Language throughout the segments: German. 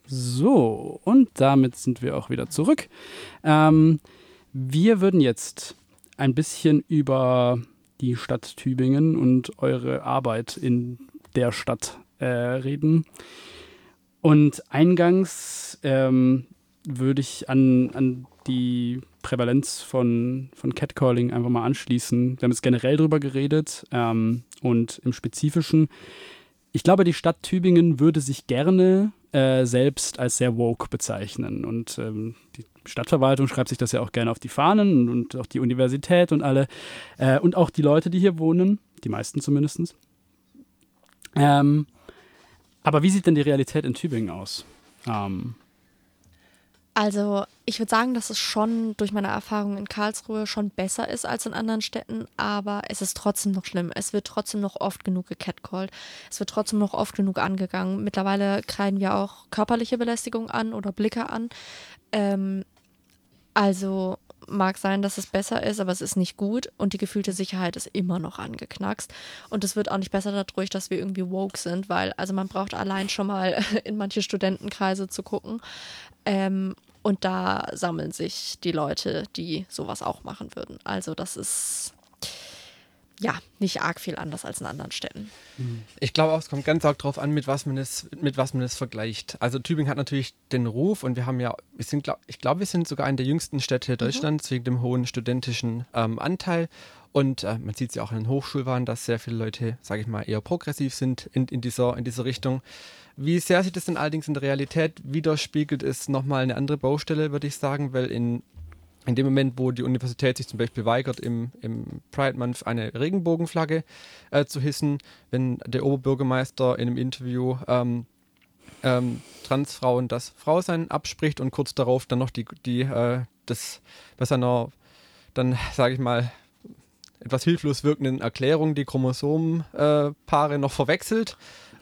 So, und damit sind wir auch wieder zurück. Wir würden jetzt ein bisschen über die Stadt Tübingen und eure Arbeit in der Stadt reden. Und eingangs würde ich an die Prävalenz von Catcalling einfach mal anschließen. Wir haben jetzt generell drüber geredet und im Spezifischen. Ich glaube, die Stadt Tübingen würde sich gerne selbst als sehr woke bezeichnen. Und die Stadtverwaltung schreibt sich das ja auch gerne auf die Fahnen und auch die Universität und alle. Und auch die Leute, die hier wohnen, die meisten zumindest. Aber wie sieht denn die Realität in Tübingen aus? Also ich würde sagen, dass es schon durch meine Erfahrung in Karlsruhe schon besser ist als in anderen Städten, aber es ist trotzdem noch schlimm. Es wird trotzdem noch oft genug gecatcalled. Es wird trotzdem noch oft genug angegangen. Mittlerweile kreiden wir auch körperliche Belästigung an oder Blicke an. Also mag sein, dass es besser ist, aber es ist nicht gut und die gefühlte Sicherheit ist immer noch angeknackst. Und es wird auch nicht besser dadurch, dass wir irgendwie woke sind, weil also man braucht allein schon mal in manche Studentenkreise zu gucken. Und da sammeln sich die Leute, die sowas auch machen würden. Also das ist ja nicht arg viel anders als in anderen Städten. Ich glaube auch, es kommt ganz arg drauf an, mit was man es vergleicht. Also Tübingen hat natürlich den Ruf und ich glaube, wir sind sogar eine der jüngsten Städte Deutschlands wegen dem hohen studentischen Anteil. Und man sieht es ja auch in den Hochschulwahlen, dass sehr viele Leute, sage ich mal, eher progressiv sind in dieser Richtung. Wie sehr sich das dann allerdings in der Realität widerspiegelt, ist nochmal eine andere Baustelle, würde ich sagen, weil in dem Moment, wo die Universität sich zum Beispiel weigert, im Pride Month eine Regenbogenflagge zu hissen, wenn der Oberbürgermeister in einem Interview Transfrauen das Frausein abspricht und kurz darauf dann noch das bei seiner, dann sage ich mal, etwas hilflos wirkenden Erklärung die Chromosomenpaare noch verwechselt,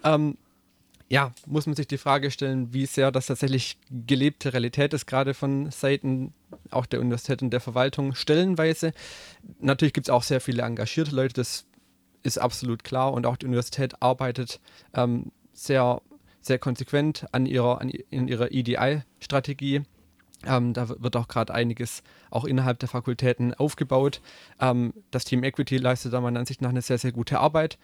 muss man sich die Frage stellen, wie sehr das tatsächlich gelebte Realität ist, gerade von Seiten auch der Universität und der Verwaltung stellenweise. Natürlich gibt es auch sehr viele engagierte Leute, das ist absolut klar und auch die Universität arbeitet sehr, sehr konsequent in ihrer EDI-Strategie. Da wird auch gerade einiges auch innerhalb der Fakultäten aufgebaut. Das Team Equity leistet da meiner Ansicht nach eine sehr, sehr gute Arbeit.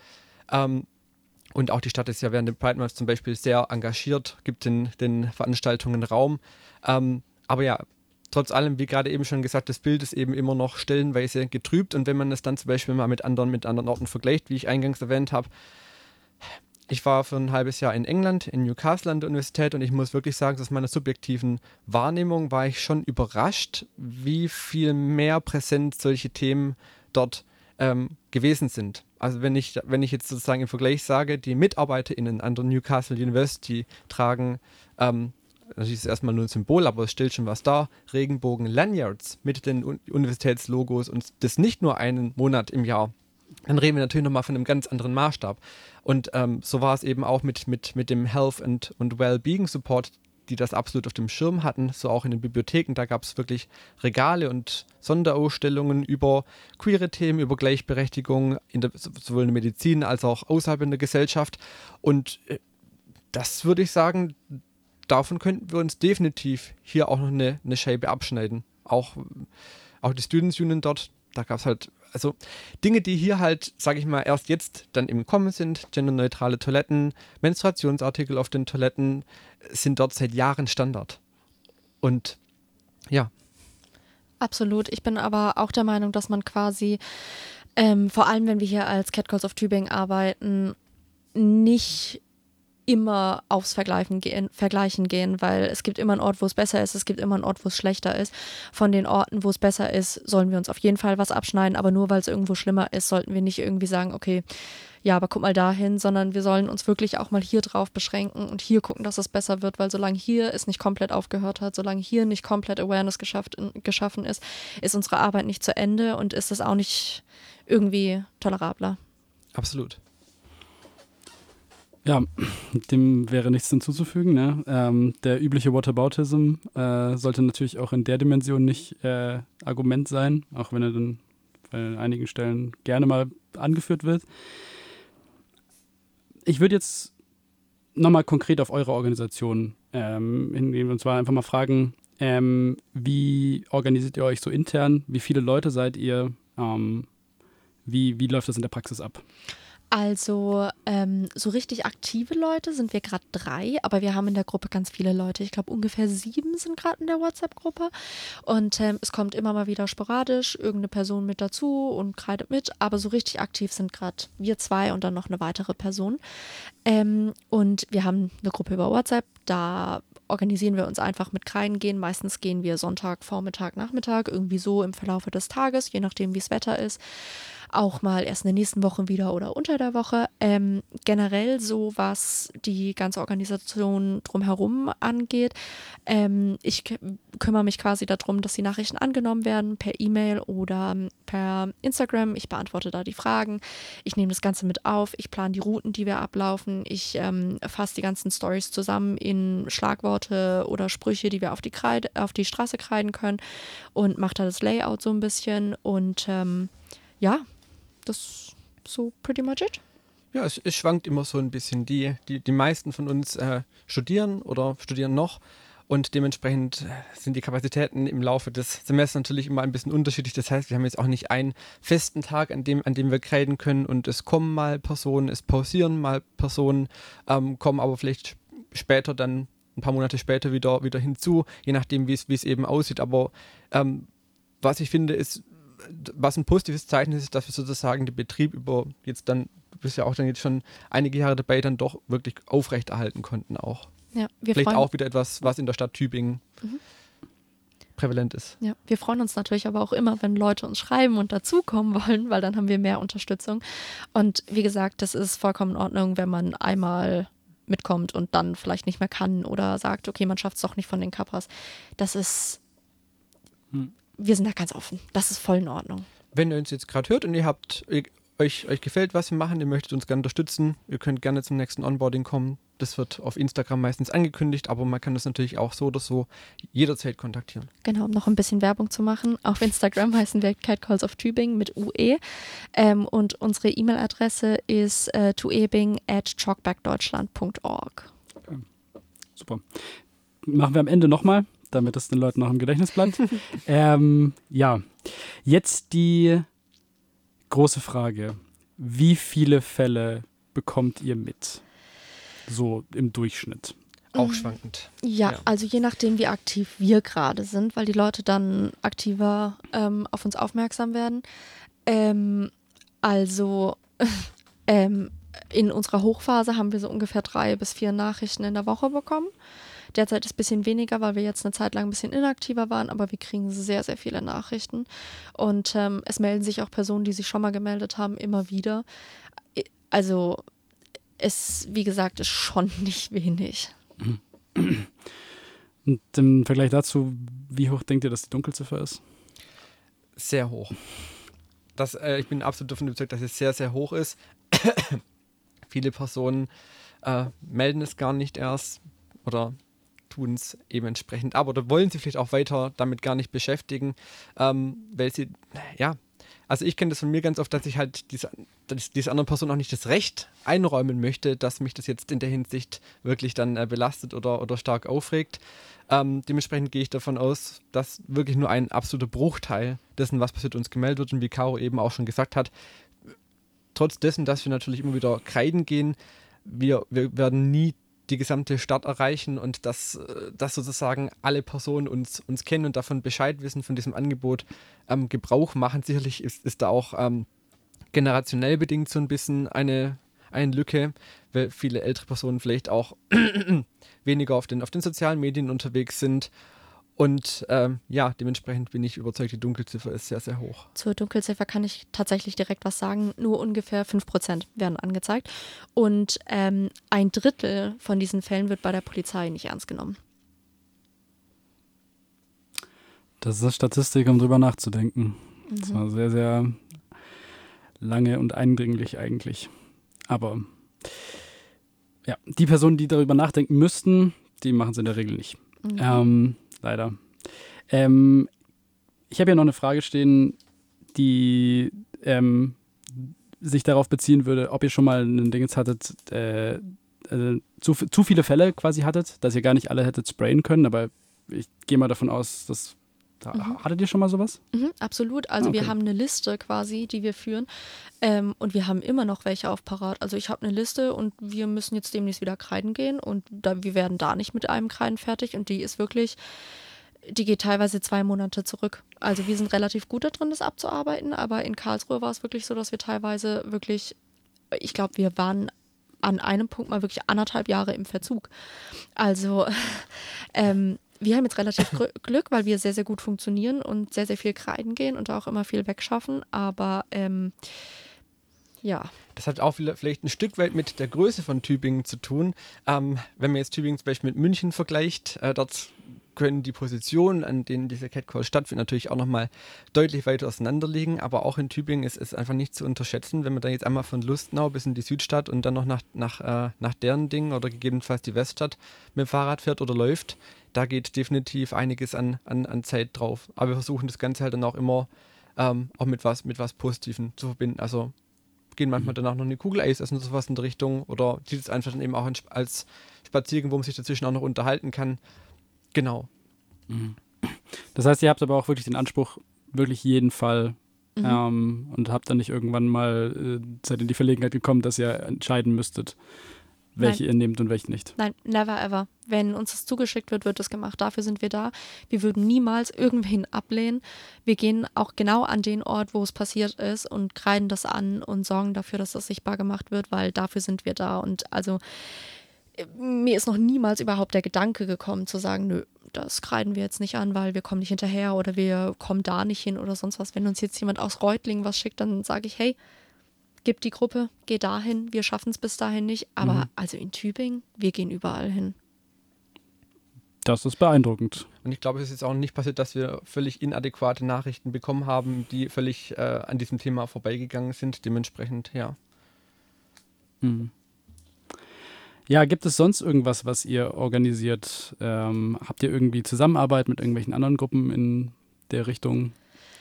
Und auch die Stadt ist ja während dem Pride Month zum Beispiel sehr engagiert, gibt den Veranstaltungen Raum. Aber ja, trotz allem, wie gerade eben schon gesagt, das Bild ist eben immer noch stellenweise getrübt. Und wenn man es dann zum Beispiel mal mit anderen Orten vergleicht, wie ich eingangs erwähnt habe, ich war für ein halbes Jahr in England, in Newcastle an der Universität und ich muss wirklich sagen, aus meiner subjektiven Wahrnehmung war ich schon überrascht, wie viel mehr präsent solche Themen dort gewesen sind. Also wenn ich jetzt sozusagen im Vergleich sage, die MitarbeiterInnen an der Newcastle University tragen, natürlich ist es erstmal nur ein Symbol, aber es stellt schon was dar, Regenbogen-Lanyards mit den Universitätslogos und das nicht nur einen Monat im Jahr, dann reden wir natürlich nochmal von einem ganz anderen Maßstab. Und so war es eben auch mit dem Health and Wellbeing Support, die das absolut auf dem Schirm hatten, so auch in den Bibliotheken. Da gab es wirklich Regale und Sonderausstellungen über queere Themen, über Gleichberechtigung, sowohl in der Medizin als auch außerhalb in der Gesellschaft. Und das würde ich sagen, davon könnten wir uns definitiv hier auch noch eine Scheibe abschneiden. Auch die Students Union dort, da gab es halt also Dinge, die hier halt, sage ich mal, erst jetzt dann im Kommen sind, genderneutrale Toiletten, Menstruationsartikel auf den Toiletten, sind dort seit Jahren Standard. Und ja. Absolut. Ich bin aber auch der Meinung, dass man quasi, vor allem wenn wir hier als Catcalls of Tübingen arbeiten, nicht immer aufs Vergleichen gehen, weil es gibt immer einen Ort, wo es besser ist, es gibt immer einen Ort, wo es schlechter ist. Von den Orten, wo es besser ist, sollen wir uns auf jeden Fall was abschneiden, aber nur weil es irgendwo schlimmer ist, sollten wir nicht irgendwie sagen, okay, ja, aber guck mal dahin, sondern wir sollen uns wirklich auch mal hier drauf beschränken und hier gucken, dass es besser wird, weil solange hier es nicht komplett aufgehört hat, solange hier nicht komplett Awareness geschaffen ist, ist unsere Arbeit nicht zu Ende und ist es auch nicht irgendwie tolerabler. Absolut. Ja, dem wäre nichts hinzuzufügen. Ne? Der übliche Whataboutism sollte natürlich auch in der Dimension nicht Argument sein, auch wenn er dann bei einigen Stellen gerne mal angeführt wird. Ich würde jetzt nochmal konkret auf eure Organisation hingehen, und zwar einfach mal fragen, wie organisiert ihr euch so intern? Wie viele Leute seid ihr? Wie läuft das in der Praxis ab? Also so richtig aktive Leute sind wir gerade 3, aber wir haben in der Gruppe ganz viele Leute. Ich glaube ungefähr 7 sind gerade in der WhatsApp-Gruppe und es kommt immer mal wieder sporadisch irgendeine Person mit dazu und kreidet mit, aber so richtig aktiv sind gerade wir 2 und dann noch eine weitere Person. Und wir haben eine Gruppe über WhatsApp, da organisieren wir uns einfach mit Kreiden gehen. Meistens gehen wir Sonntag, Vormittag, Nachmittag, irgendwie so im Verlaufe des Tages, je nachdem wie das Wetter ist. Auch mal erst in den nächsten Wochen wieder oder unter der Woche. Generell so, was die ganze Organisation drumherum angeht. Ich kümmere mich quasi darum, dass die Nachrichten angenommen werden per E-Mail oder per Instagram. Ich beantworte da die Fragen. Ich nehme das Ganze mit auf. Ich plane die Routen, die wir ablaufen. Ich fasse die ganzen Storys zusammen in Schlagworte oder Sprüche, die wir auf die Straße kreiden können und mache da das Layout so ein bisschen. Und ja, das ist so pretty much it. Ja, es schwankt immer so ein bisschen. Die meisten von uns studieren oder studieren noch und dementsprechend sind die Kapazitäten im Laufe des Semesters natürlich immer ein bisschen unterschiedlich. Das heißt, wir haben jetzt auch nicht einen festen Tag, an dem wir graden können und es kommen mal Personen, es pausieren mal Personen, kommen aber vielleicht später dann ein paar Monate später wieder hinzu, je nachdem, wie es eben aussieht. Aber was ich finde, ist, was ein positives Zeichen ist, dass wir sozusagen den Betrieb über jetzt dann, du bist ja auch dann jetzt schon einige Jahre dabei, dann doch wirklich aufrechterhalten konnten auch. Ja, vielleicht auch wieder etwas, was in der Stadt Tübingen prävalent ist. Ja, wir freuen uns natürlich aber auch immer, wenn Leute uns schreiben und dazukommen wollen, weil dann haben wir mehr Unterstützung. Und wie gesagt, das ist vollkommen in Ordnung, wenn man einmal mitkommt und dann vielleicht nicht mehr kann oder sagt, okay, man schafft es doch nicht von den Kappas. Das ist, wir sind da ganz offen. Das ist voll in Ordnung. Wenn ihr uns jetzt gerade hört und euch gefällt, was wir machen, ihr möchtet uns gerne unterstützen, ihr könnt gerne zum nächsten Onboarding kommen. Das wird auf Instagram meistens angekündigt, aber man kann das natürlich auch so oder so jederzeit kontaktieren. Genau, um noch ein bisschen Werbung zu machen. Auf Instagram heißen wir Catcalls of Tübingen mit UE. Und unsere E-Mail-Adresse ist tuebing@chalkbackdeutschland.org. Okay. Super. Machen wir am Ende nochmal, damit es den Leuten noch im Gedächtnis bleibt. Ja, jetzt die große Frage. Wie viele Fälle bekommt ihr mit? So im Durchschnitt. Auch schwankend. Ja, also je nachdem, wie aktiv wir gerade sind, weil die Leute dann aktiver auf uns aufmerksam werden. In unserer Hochphase haben wir so ungefähr 3 bis 4 Nachrichten in der Woche bekommen. Derzeit ist es ein bisschen weniger, weil wir jetzt eine Zeit lang ein bisschen inaktiver waren, aber wir kriegen sehr, sehr viele Nachrichten. Und es melden sich auch Personen, die sich schon mal gemeldet haben, immer wieder. Also es, wie gesagt, ist schon nicht wenig. Und im Vergleich dazu, wie hoch denkt ihr, dass die Dunkelziffer ist? Sehr hoch. Ich bin absolut davon überzeugt, dass es sehr, sehr hoch ist. Viele Personen melden es gar nicht erst oder tun es eben entsprechend ab oder wollen sich vielleicht auch weiter damit gar nicht beschäftigen, weil sie, ja, also ich kenne das von mir ganz oft, dass ich halt diese andere Person auch nicht das Recht einräumen möchte, dass mich das jetzt in der Hinsicht wirklich dann belastet oder stark aufregt. Dementsprechend gehe ich davon aus, dass wirklich nur ein absoluter Bruchteil dessen, was passiert, uns gemeldet wird. Und wie Caro eben auch schon gesagt hat, trotz dessen, dass wir natürlich immer wieder kreiden gehen, wir werden nie die gesamte Stadt erreichen und dass sozusagen alle Personen uns kennen und davon Bescheid wissen, von diesem Angebot Gebrauch machen. Sicherlich ist da auch generationell bedingt so ein bisschen eine Lücke, weil viele ältere Personen vielleicht auch weniger auf den sozialen Medien unterwegs sind. Und dementsprechend bin ich überzeugt, die Dunkelziffer ist sehr, sehr hoch. Zur Dunkelziffer kann ich tatsächlich direkt was sagen. Nur ungefähr 5% werden angezeigt. Und 1/3 von diesen Fällen wird bei der Polizei nicht ernst genommen. Das ist eine Statistik, um drüber nachzudenken. Das war sehr, sehr lange und eindringlich eigentlich. Aber ja, die Personen, die darüber nachdenken müssten, die machen es in der Regel nicht. Leider. Ich habe ja noch eine Frage stehen, die sich darauf beziehen würde, ob ihr schon mal ein Ding jetzt hattet, zu viele Fälle quasi hattet, dass ihr gar nicht alle hättet sprayen können, aber ich gehe mal davon aus, dass hattet ihr schon mal sowas? Absolut. Also Okay. wir haben eine Liste quasi, die wir führen und wir haben immer noch welche auf Parat. Also ich habe eine Liste und wir müssen jetzt demnächst wieder kreiden gehen und wir werden da nicht mit einem Kreiden fertig und die geht teilweise 2 Monate zurück. Also wir sind relativ gut da drin, das abzuarbeiten, aber in Karlsruhe war es wirklich so, dass wir teilweise wirklich, ich glaube, wir waren an einem Punkt mal wirklich 1,5 Jahre im Verzug. Also wir haben jetzt relativ Glück, weil wir sehr, sehr gut funktionieren und sehr, sehr viel kreiden gehen und auch immer viel wegschaffen. Aber ja. Das hat auch vielleicht ein Stück weit mit der Größe von Tübingen zu tun. Wenn man jetzt Tübingen zum Beispiel mit München vergleicht, dort können die Positionen, an denen dieser Catcall stattfindet, natürlich auch nochmal deutlich weiter auseinander liegen. Aber auch in Tübingen ist es einfach nicht zu unterschätzen, wenn man da jetzt einmal von Lustenau bis in die Südstadt und dann noch nach deren Ding oder gegebenenfalls die Weststadt mit dem Fahrrad fährt oder läuft. Da geht definitiv einiges an Zeit drauf. Aber wir versuchen das Ganze halt dann auch immer auch mit was Positivem zu verbinden. Also gehen manchmal danach noch eine Kugel Eis essen oder sowas in der Richtung oder sieht es einfach dann eben auch als Spaziergang, wo man sich dazwischen auch noch unterhalten kann. Genau. Das heißt, ihr habt aber auch wirklich den Anspruch, wirklich jeden Fall und habt dann nicht irgendwann mal seid in die Verlegenheit gekommen, dass ihr entscheiden müsstet, welche ihr nehmt und welche nicht. Nein, never ever. Wenn uns das zugeschickt wird, wird das gemacht. Dafür sind wir da. Wir würden niemals irgendwen ablehnen. Wir gehen auch genau an den Ort, wo es passiert ist und kreiden das an und sorgen dafür, dass das sichtbar gemacht wird, weil dafür sind wir da. Und also mir ist noch niemals überhaupt der Gedanke gekommen zu sagen, nö, das kreiden wir jetzt nicht an, weil wir kommen nicht hinterher oder wir kommen da nicht hin oder sonst was. Wenn uns jetzt jemand aus Reutlingen was schickt, dann sage ich, hey, gib die Gruppe, geh dahin, wir schaffen es bis dahin nicht. Aber also in Tübingen, wir gehen überall hin. Das ist beeindruckend. Und ich glaube, es ist jetzt auch nicht passiert, dass wir völlig inadäquate Nachrichten bekommen haben, die völlig an diesem Thema vorbeigegangen sind. Dementsprechend, ja. Ja, gibt es sonst irgendwas, was ihr organisiert? Habt ihr irgendwie Zusammenarbeit mit irgendwelchen anderen Gruppen in der Richtung?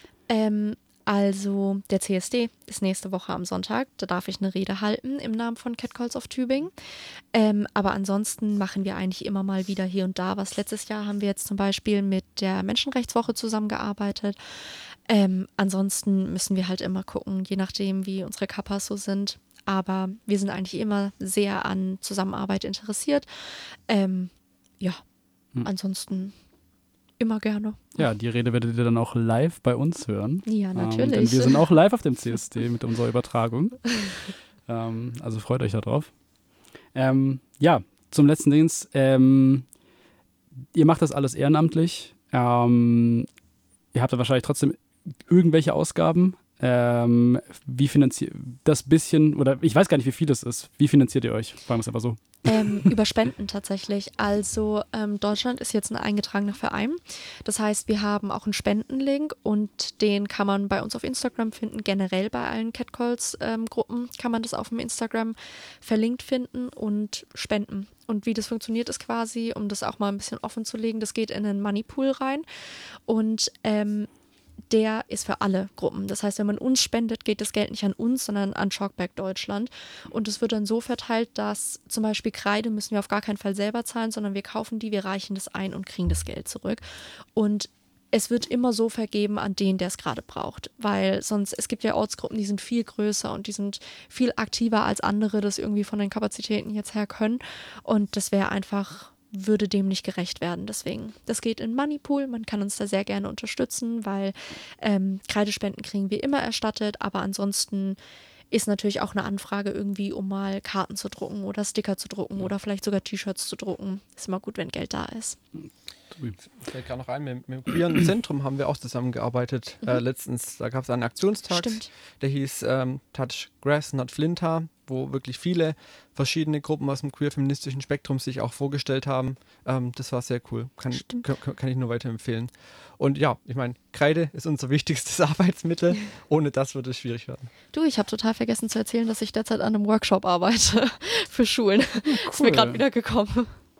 Also der CSD ist nächste Woche am Sonntag. Da darf ich eine Rede halten im Namen von Catcalls of Tübingen. Aber ansonsten machen wir eigentlich immer mal wieder hier und da was. Letztes Jahr haben wir jetzt zum Beispiel mit der Menschenrechtswoche zusammengearbeitet. Ansonsten müssen wir halt immer gucken, je nachdem, wie unsere Kappas so sind. Aber wir sind eigentlich immer sehr an Zusammenarbeit interessiert. Ansonsten immer gerne. Ja, die Rede werdet ihr dann auch live bei uns hören. Ja, natürlich. Denn wir sind auch live auf dem CSD mit unserer Übertragung. Also freut euch darauf. Ja, zum letzten Dienst. Ihr macht das alles ehrenamtlich. Ihr habt da wahrscheinlich trotzdem irgendwelche Ausgaben. Wie finanziert das bisschen, oder ich weiß gar nicht, wie viel das ist. Wie finanziert ihr euch? Fragen wir es einfach so. Über Spenden tatsächlich. Also Deutschland ist jetzt ein eingetragener Verein. Das heißt, wir haben auch einen Spendenlink und den kann man bei uns auf Instagram finden. Generell bei allen Catcalls-Gruppen kann man das auf dem Instagram verlinkt finden und spenden. Und wie das funktioniert, ist quasi, um das auch mal ein bisschen offen zu legen, das geht in einen Moneypool rein und der ist für alle Gruppen. Das heißt, wenn man uns spendet, geht das Geld nicht an uns, sondern an Chalkback Deutschland. Und es wird dann so verteilt, dass zum Beispiel Kreide müssen wir auf gar keinen Fall selber zahlen, sondern wir kaufen die, wir reichen das ein und kriegen das Geld zurück. Und es wird immer so vergeben an den, der es gerade braucht. Weil sonst, es gibt ja Ortsgruppen, die sind viel größer und die sind viel aktiver als andere, das irgendwie von den Kapazitäten jetzt her können. Und das wäre einfach, würde dem nicht gerecht werden. Deswegen, das geht in Moneypool. Man kann uns da sehr gerne unterstützen, weil Kreidespenden kriegen wir immer erstattet, aber ansonsten ist natürlich auch eine Anfrage irgendwie, um mal Karten zu drucken oder Sticker zu drucken oder vielleicht sogar T-Shirts zu drucken. Ist immer gut, wenn Geld da ist. Fällt gerade noch ein, mit dem Queeren Zentrum haben wir auch zusammengearbeitet. Letztens, da gab es einen Aktionstag, Stimmt. Der hieß Touch Grass, Not Flinta, wo wirklich viele verschiedene Gruppen aus dem queer-feministischen Spektrum sich auch vorgestellt haben. Das war sehr cool. Kann ich nur weiterempfehlen. Und ja, ich meine, Kreide ist unser wichtigstes Arbeitsmittel. Ohne das würde es schwierig werden. Du, ich habe total vergessen zu erzählen, dass ich derzeit an einem Workshop arbeite für Schulen. Ist mir gerade wieder gekommen.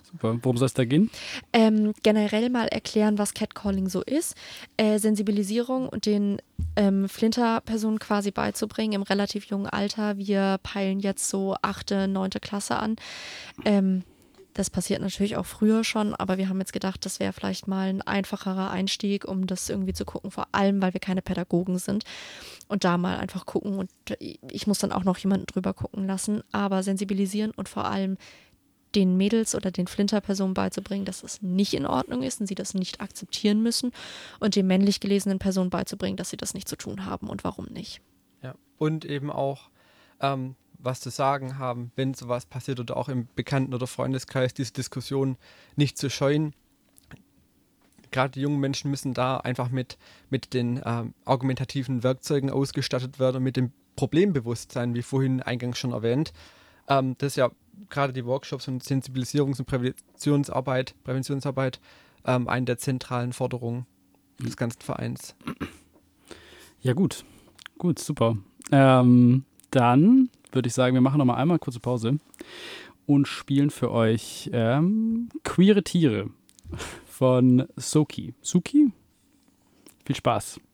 Super. Worum soll es da gehen? Generell mal erklären, was Catcalling so ist, Sensibilisierung und den Flinter-Personen quasi beizubringen im relativ jungen Alter. Wir peilen jetzt so 8., 9. Klasse an. Das passiert natürlich auch früher schon, aber wir haben jetzt gedacht, das wäre vielleicht mal ein einfacherer Einstieg, um das irgendwie zu gucken, vor allem, weil wir keine Pädagogen sind und da mal einfach gucken und ich muss dann auch noch jemanden drüber gucken lassen, aber sensibilisieren und vor allem den Mädels oder den Flinter-Personen beizubringen, dass es nicht in Ordnung ist und sie das nicht akzeptieren müssen und den männlich gelesenen Personen beizubringen, dass sie das nicht zu tun haben und warum nicht. Ja. Und eben auch was zu sagen haben, wenn sowas passiert oder auch im Bekannten- oder Freundeskreis, diese Diskussion nicht zu scheuen. Gerade die jungen Menschen müssen da einfach mit den argumentativen Werkzeugen ausgestattet werden, mit dem Problembewusstsein, wie vorhin eingangs schon erwähnt. Das ist ja gerade die Workshops und Sensibilisierungs- und Präventionsarbeit eine der zentralen Forderungen des ganzen Vereins. Ja, gut, super. Dann würde ich sagen, wir machen noch mal einmal kurze Pause und spielen für euch Queere Tiere von Soki. Suki? Viel Spaß.